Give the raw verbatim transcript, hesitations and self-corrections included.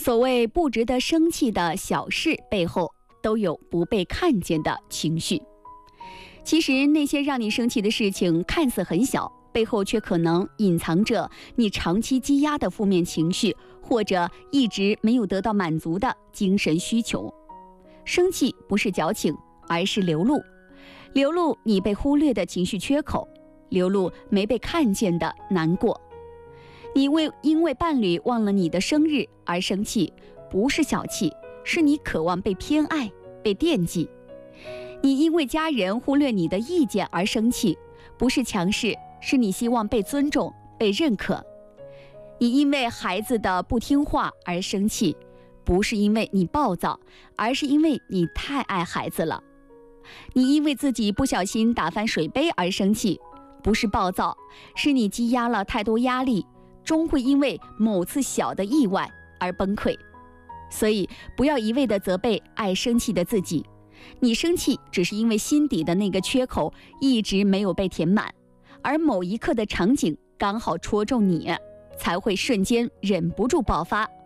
所谓不值得生气的小事背后，都有不被看见的情绪。其实那些让你生气的事情看似很小，背后却可能隐藏着你长期积压的负面情绪，或者一直没有得到满足的精神需求。生气不是矫情，而是流露，流露你被忽略的情绪缺口，流露没被看见的难过。你为因为伴侣忘了你的生日而生气，不是小气，是你渴望被偏爱、被惦记。你因为家人忽略你的意见而生气，不是强势，是你希望被尊重、被认可。你因为孩子的不听话而生气，不是因为你暴躁，而是因为你太爱孩子了。你因为自己不小心打翻水杯而生气，不是暴躁，是你积压了太多压力，终会因为某次小的意外而崩溃。所以不要一味地责备爱生气的自己，你生气只是因为心底的那个缺口一直没有被填满，而某一刻的场景刚好戳中你，才会瞬间忍不住爆发。